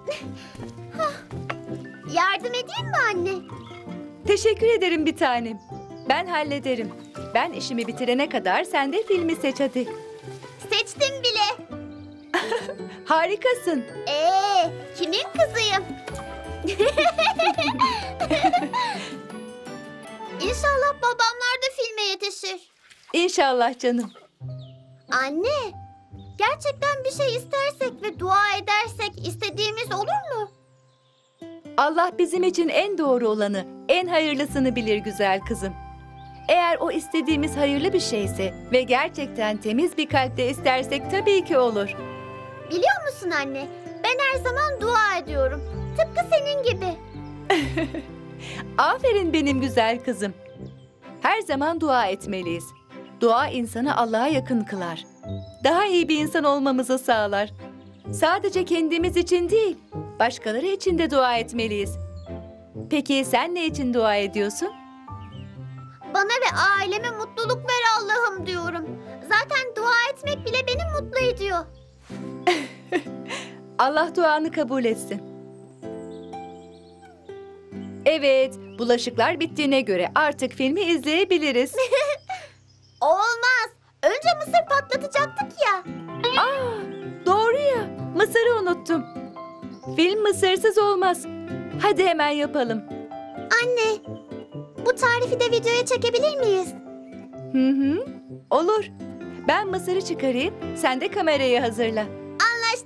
Yardım edeyim mi anne? Teşekkür ederim bir tanem. Ben hallederim. Ben işimi bitirene kadar sen de filmi seç hadi. Seçtim bile. Harikasın. Kimin kızıyım? İnşallah babamlar da filme yetişir. İnşallah canım. Anne, gerçekten bir şey istersek ve dua edersek istediğimiz olur mu? Allah bizim için en doğru olanı, en hayırlısını bilir güzel kızım. Eğer o istediğimiz hayırlı bir şeyse ve gerçekten temiz bir kalple istersek tabii ki olur. Biliyor musun anne, ben her zaman dua ediyorum. Tıpkı senin gibi. Aferin benim güzel kızım. Her zaman dua etmeliyiz. Dua insanı Allah'a yakın kılar. Daha iyi bir insan olmamızı sağlar. Sadece kendimiz için değil, başkaları için de dua etmeliyiz. Peki sen ne için dua ediyorsun? Bana ve aileme mutluluk ver Allah'ım diyorum. Zaten dua etmek bile beni mutlu ediyor. Allah duanı kabul etsin. Evet, bulaşıklar bittiğine göre artık filmi izleyebiliriz. Olmaz. Önce mısır patlatacaktık ya. Doğru ya, mısırı unuttum. Film mısırsız olmaz. Hadi hemen yapalım. Anne, bu tarifi de videoya çekebilir miyiz? Hı hı, olur. Ben mısırı çıkarayım, sen de kamerayı hazırla.